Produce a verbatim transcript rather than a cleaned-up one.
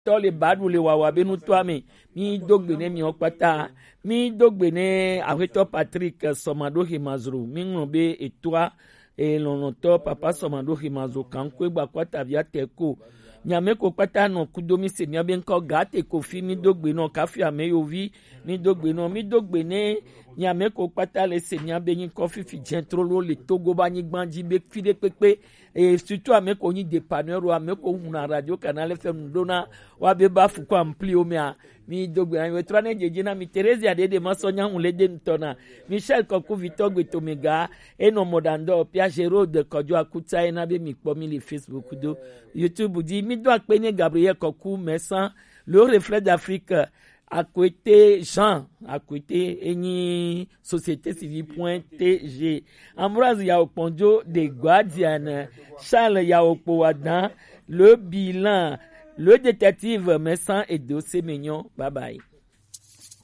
tɔ le baɖu le wàwà be nutɔa me mi do gbe ne miawo kpata mi do gbe ne aƒetɔ Patrick Sɔmaɖo Hemazro mi ŋlɔ be etoa elɔlɔtɔ papa Sɔmaɖo Hemazro kankue gbakɔta via te ko nyame ko kpata nɔ kudo mi se miabe ŋkɔ gate kofi mi do gbe nɔ kafi ame yovi mi do gbe nɔ mi do gbe ne nyame ko kpata le se miabe ŋkɔ fifi dzentrolo le Togo ba anyigba dzi be fi de kpekpe et surtout ame ko nyi dépanneur ame ko huna radio canal F M dona wa be ba fu ko ampli o mea mi do gbe na wetra ne jeje na mi Teresa de de masonya hu le de ntona Michel Koku Victor Gbetomega e no modando Pia Gerode Kojo Akuta e na be mi kpo mi le Facebook do YouTube di mi do akpenye Gabriel Koku Messan le reflet d'Afrique à côté Jean, à côté Eni Société Civile.tg, Ambroise Yaoponjo des Guardian, Charles Yaopoadan, le bilan, le détective Messan et Dossé Mignon. Bye bye.